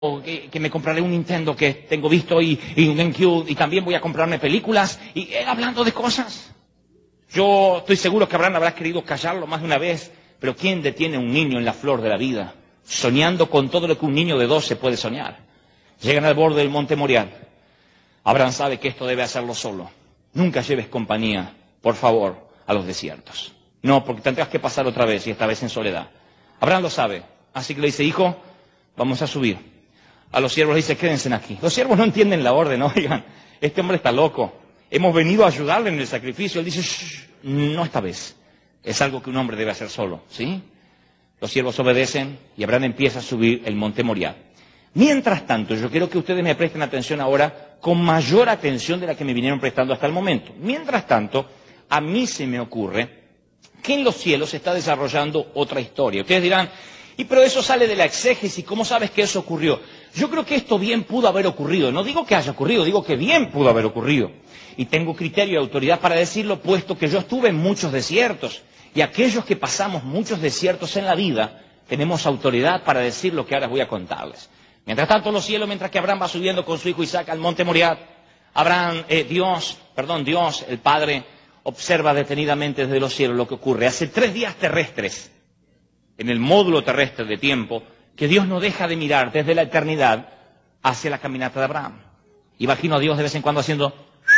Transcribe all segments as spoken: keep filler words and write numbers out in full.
Que, que me compraré un Nintendo que tengo visto y, y un GameCube y también voy a comprarme películas y él hablando de cosas. Yo estoy seguro que Abraham habrá querido callarlo más de una vez, pero ¿quién detiene a un niño en la flor de la vida? Soñando con todo lo que un niño de doce puede soñar. Llegan al borde del monte Moriah. Abraham sabe que esto debe hacerlo solo. Nunca lleves compañía, por favor, a los desiertos. No, porque tendrás que pasar otra vez y esta vez en soledad. Abraham lo sabe, así que le dice, hijo, vamos a subir. A los siervos le dice, quédense aquí. Los siervos no entienden la orden, oigan, este hombre está loco. Hemos venido a ayudarle en el sacrificio. Él dice, shh, no esta vez. Es algo que un hombre debe hacer solo, ¿sí? Los siervos obedecen y Abraham empieza a subir el monte Moriah. Mientras tanto, yo quiero que ustedes me presten atención ahora con mayor atención de la que me vinieron prestando hasta el momento. Mientras tanto, a mí se me ocurre que en los cielos se está desarrollando otra historia. Ustedes dirán, y pero eso sale de la exégesis, ¿cómo sabes que eso ocurrió? Yo creo que esto bien pudo haber ocurrido. No digo que haya ocurrido, digo que bien pudo haber ocurrido. Y tengo criterio y autoridad para decirlo, puesto que yo estuve en muchos desiertos. Y aquellos que pasamos muchos desiertos en la vida, tenemos autoridad para decir lo que ahora voy a contarles. Mientras tanto, los cielos, mientras que Abraham va subiendo con su hijo Isaac al monte Moriah, Abraham, eh, Dios, perdón, Dios, el Padre, observa detenidamente desde los cielos lo que ocurre. Hace tres días terrestres, en el módulo terrestre de tiempo, que Dios no deja de mirar desde la eternidad hacia la caminata de Abraham. Imagino a Dios de vez en cuando haciendo...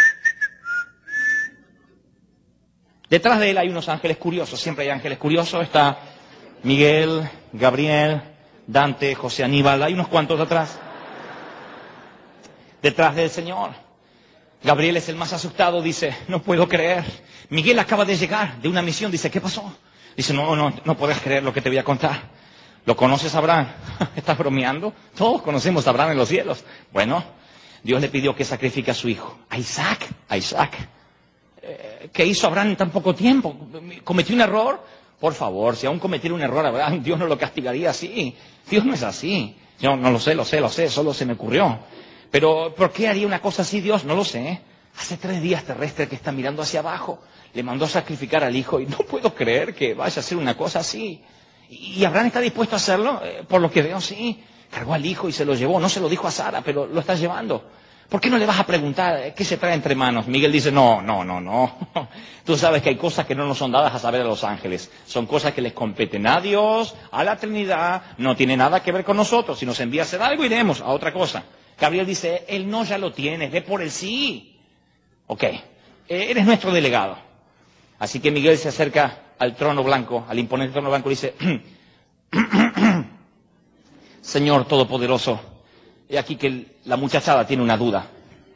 Detrás de él hay unos ángeles curiosos, siempre hay ángeles curiosos. Está Miguel, Gabriel, Dante, José Aníbal, hay unos cuantos atrás. Detrás del Señor. Gabriel es el más asustado, dice, no puedo creer. Miguel acaba de llegar de una misión, dice, ¿qué pasó? Dice, no, no, no puedes creer lo que te voy a contar. ¿Lo conoces a Abraham? ¿Estás bromeando? Todos conocemos a Abraham en los cielos. Bueno, Dios le pidió que sacrifique a su hijo. A Isaac, a Isaac. Eh, ¿Qué hizo Abraham en tan poco tiempo? ¿Cometió un error? Por favor, si aún cometiera un error Abraham, Dios no lo castigaría así. Dios no es así. Yo no lo sé, lo sé, lo sé, solo se me ocurrió. Pero, ¿por qué haría una cosa así Dios? No lo sé. Hace tres días terrestres que está mirando hacia abajo. Le mandó a sacrificar al hijo y no puedo creer que vaya a hacer una cosa así. ¿Y Abraham está dispuesto a hacerlo? Eh, por lo que veo, sí. Cargó al hijo y se lo llevó. No se lo dijo a Sara, pero lo está llevando. ¿Por qué no le vas a preguntar qué se trae entre manos? Miguel dice, no, no, no, no. Tú sabes que hay cosas que no nos son dadas a saber a los ángeles. Son cosas que les competen a Dios, a la Trinidad. No tiene nada que ver con nosotros. Si nos envía a hacer algo, iremos a otra cosa. Gabriel dice, el no ya lo tienes, ve por el sí. Ok, eres nuestro delegado. Así que Miguel se acerca al trono blanco, al imponente trono blanco, y dice, Señor Todopoderoso, he aquí que la muchachada tiene una duda.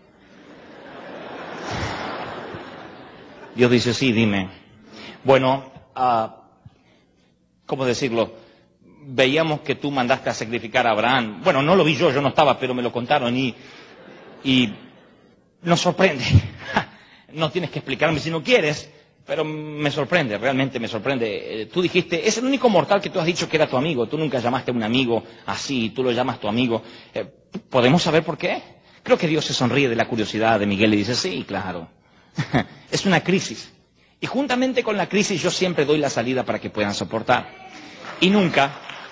Dios dice, sí, dime. Bueno, uh, ¿cómo decirlo? Veíamos que tú mandaste a sacrificar a Abraham. Bueno, no lo vi yo, yo no estaba, pero me lo contaron y, y nos sorprende. No tienes que explicarme si no quieres, pero me sorprende, realmente me sorprende. Eh, tú dijiste, es el único mortal que tú has dicho que era tu amigo. Tú nunca llamaste a un amigo así, tú lo llamas tu amigo. Eh, ¿Podemos saber por qué? Creo que Dios se sonríe de la curiosidad de Miguel y dice, sí, claro. Es una crisis. Y juntamente con la crisis yo siempre doy la salida para que puedan soportar. Y nunca,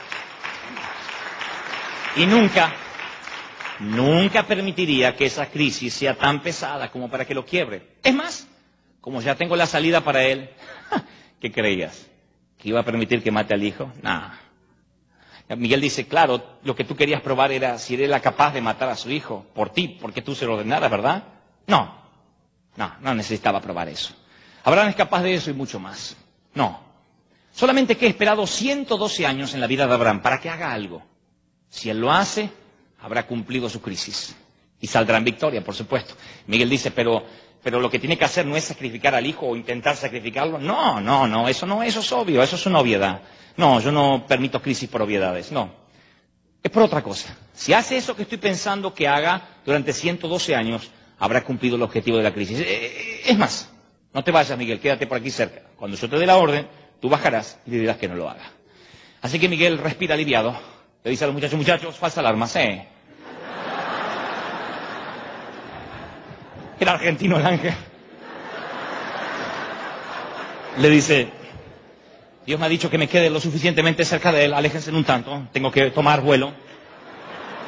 y nunca, nunca permitiría que esa crisis sea tan pesada como para que lo quiebre. Es más, como ya tengo la salida para él, ¿qué creías? ¿Que iba a permitir que mate al hijo? Nah. Miguel dice, claro, lo que tú querías probar era si él era capaz de matar a su hijo por ti, porque tú se lo ordenaras, ¿verdad? No, no, no necesitaba probar eso. Abraham es capaz de eso y mucho más. No. Solamente que he esperado ciento doce años en la vida de Abraham para que haga algo. Si él lo hace, habrá cumplido su crisis. Y saldrá en victoria, por supuesto. Miguel dice, pero, pero lo que tiene que hacer no es sacrificar al hijo o intentar sacrificarlo. No, no, no, eso no, eso es obvio, eso es una obviedad. No, yo no permito crisis por obviedades, no. Es por otra cosa. Si hace eso que estoy pensando que haga durante ciento doce años, habrá cumplido el objetivo de la crisis. Es más, no te vayas, Miguel, quédate por aquí cerca. Cuando yo te dé la orden, tú bajarás y le dirás que no lo haga. Así que Miguel respira aliviado. Le dice a los muchachos, muchachos, falsa alarma, ¿sí? Era argentino el ángel. Le dice, Dios me ha dicho que me quede lo suficientemente cerca de él, aléjense un tanto, tengo que tomar vuelo.